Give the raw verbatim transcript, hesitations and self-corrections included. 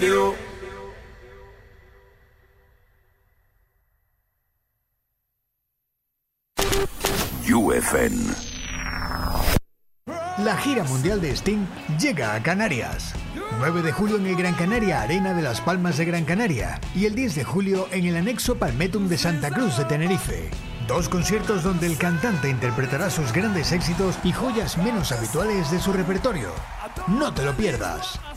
U F N. La gira mundial de Sting llega a Canarias. nueve de julio en el Gran Canaria Arena de Las Palmas de Gran Canaria y el diez de julio en el anexo Palmetum de Santa Cruz de Tenerife. Dos conciertos donde el cantante interpretará sus grandes éxitos y joyas menos habituales de su repertorio. No te lo pierdas.